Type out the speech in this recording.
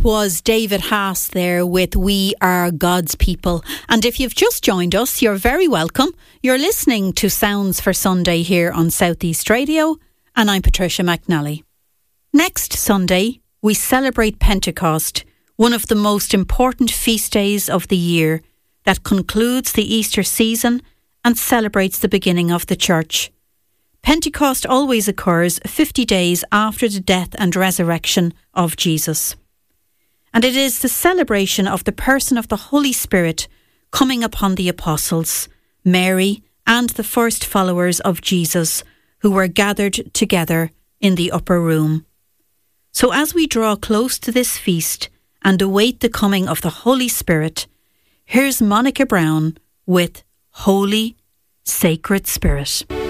That was David Haas there with We Are God's People. And if you've just joined us, you're very welcome. You're listening to Sounds for Sunday here on South East Radio, and I'm Patricia McNally. Next Sunday, we celebrate Pentecost, one of the most important feast days of the year that concludes the Easter season and celebrates the beginning of the Church. Pentecost always occurs 50 days after the death and resurrection of Jesus. And it is the celebration of the person of the Holy Spirit coming upon the apostles, Mary, and the first followers of Jesus who were gathered together in the upper room. So as we draw close to this feast and await the coming of the Holy Spirit, here's Monica Brown with Holy Sacred Spirit.